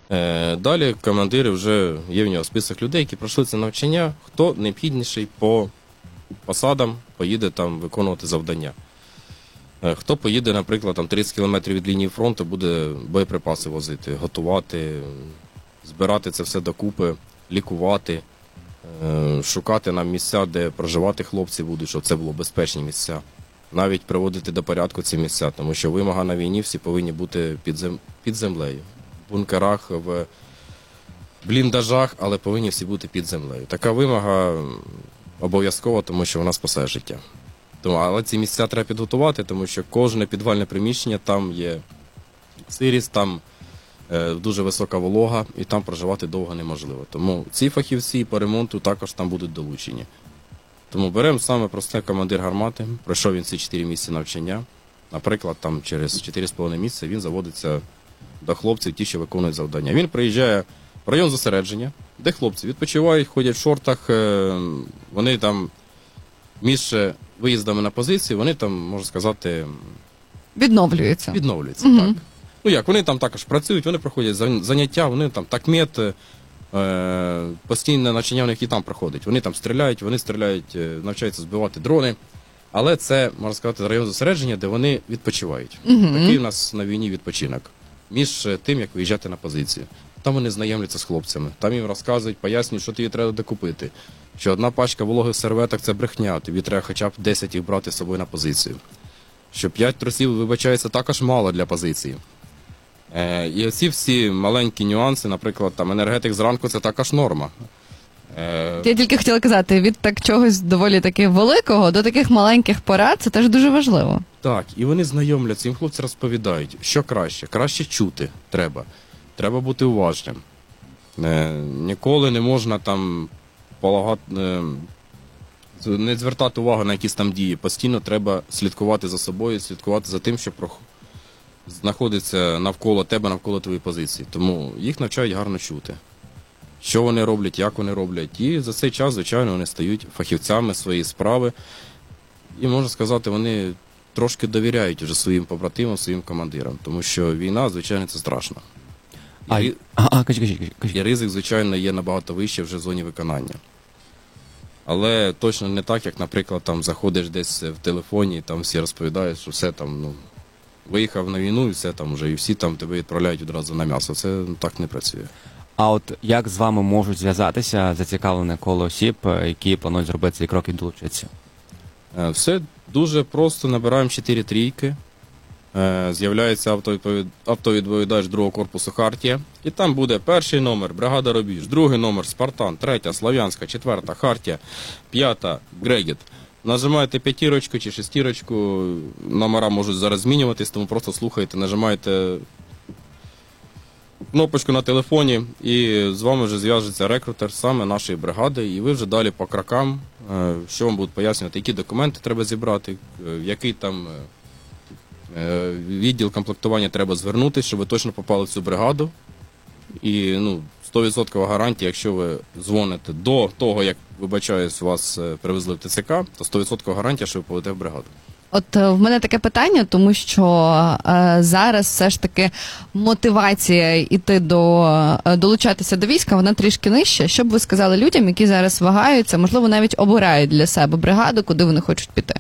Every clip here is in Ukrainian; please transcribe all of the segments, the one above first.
Далі командири вже є в нього список людей, які пройшли це навчання, хто необхідніший по посадам поїде там виконувати завдання. Хто поїде, наприклад, там 30 кілометрів від лінії фронту, буде боєприпаси возити, готувати, збирати це все докупи, лікувати, шукати нам місця, де проживати хлопці будуть, щоб це було безпечні місця. Навіть приводити до порядку ці місця, тому що вимога на війні всі повинні бути під землею. В бункерах, в бліндажах, але повинні всі бути під землею. Така вимога обов'язкова, тому що вона спасає життя. Але ці місця треба підготувати, тому що кожне підвальне приміщення, там є сирість, там дуже висока волога, і там проживати довго неможливо. Тому ці фахівці по ремонту також там будуть долучені. Тому беремо саме просте командир гармати, пройшов він ці 4 місяці навчання. Наприклад, там через 4,5 місяці він заводиться до хлопців, ті, що виконують завдання. Він приїжджає в район зосередження, де хлопці відпочивають, ходять в шортах, вони там між виїздами на позиції, вони там, можна сказати, відновлюються. Відновлюються, так. Ну як, вони там також працюють, вони проходять заняття, вони там такмет, постійне навчання в них і там проходить. Вони там стріляють, навчаються збивати дрони. Але це, можна сказати, район зосередження, де вони відпочивають. Такий у нас на війні відпочинок. Між тим, як виїжджати на позицію. Там вони знайомляться з хлопцями. Там їм розказують, пояснюють, що тобі треба докупити. Що одна пачка вологих серветок – це брехня. Тобі треба хоча б 10 їх брати з собою на позицію. Що 5 трусів, вибачається, також мало для позиції. І оці всі маленькі нюанси, наприклад, там енергетик зранку – це також норма. Я тільки хотіла казати, від так чогось доволі таки великого до таких маленьких порад, це теж дуже важливо. Так, і вони знайомляться, їм хлопці розповідають, що краще. Краще чути треба. Треба бути уважним. Ніколи не можна там не звертати увагу на якісь там дії. Постійно треба слідкувати за собою, слідкувати за тим, що знаходиться навколо тебе, навколо твоєї позиції. Тому їх навчають гарно чути. Що вони роблять, як вони роблять. І за цей час, звичайно, вони стають фахівцями своєї справи. І, можна сказати, вони трошки довіряють вже своїм побратимам, своїм командирам. Тому що війна, звичайно, це страшно. І ризик, звичайно, є набагато вище вже в зоні виконання. Але точно не так, як, наприклад, там заходиш десь в телефоні, там всі розповідають, що все там, виїхав на війну і все там вже, і всі там тебе відправляють одразу на м'ясо. Це так не працює. А от як з вами можуть зв'язатися зацікавлене коло осіб, які планують зробити цей крок і долучитися? Все дуже просто, набираємо 4 трійки, з'являється автовідповідач 2-го корпусу «Хартія», і там буде перший номер «Бригада Рубіж», другий номер «Спартан», третя «Слов'янська», 4-та «Хартія», 5-та «Грегіт». Нажимаєте 5 чи 6, номера можуть зараз змінюватись, тому просто слухаєте, нажимаєте кнопочку на телефоні, і з вами вже зв'яжеться рекрутер саме нашої бригади, і ви вже далі по крокам, що вам будуть пояснювати, які документи треба зібрати, в який там відділ комплектування треба звернутися, щоб ви точно попали в цю бригаду. І 100% гарантія, якщо ви дзвоните до того, як, вибачаюсь, вас привезли в ТЦК, то 100% гарантія, що ви попадете в бригаду. От в мене таке питання, тому що зараз все ж таки мотивація йти долучатися до війська, вона трішки нижча. Що б ви сказали людям, які зараз вагаються, можливо, навіть обирають для себе бригаду, куди вони хочуть піти?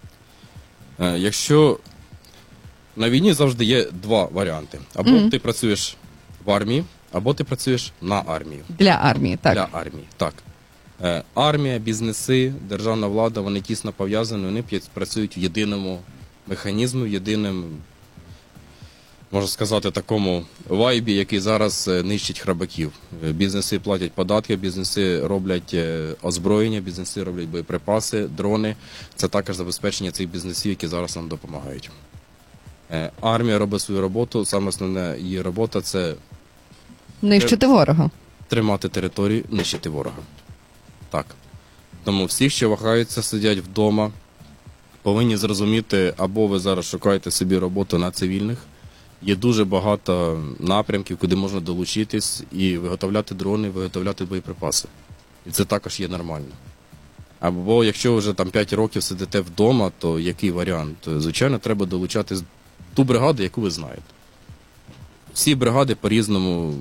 Якщо на війні завжди є 2 варіанти. Або ти працюєш в армії, або ти працюєш на армію. Для армії, так. Для армії, так. Армія, бізнеси, державна влада, вони тісно пов'язані, вони працюють в єдиному механізмі, в єдиному, можна сказати, такому вайбі, який зараз нищить храбаків. Бізнеси платять податки, бізнеси роблять озброєння, бізнеси роблять боєприпаси, дрони. Це також забезпечення цих бізнесів, які зараз нам допомагають. Армія робить свою роботу, саме основна її робота – це нищити ворога. Тримати територію, нищити ворога. Так. Тому всі, що вагаються, сидять вдома, повинні зрозуміти, або ви зараз шукаєте собі роботу на цивільних. Є дуже багато напрямків, куди можна долучитись і виготовляти дрони, виготовляти боєприпаси. І це також є нормально. Або якщо ви вже там 5 років сидите вдома, то який варіант? Звичайно, треба долучати ту бригаду, яку ви знаєте. Всі бригади по-різному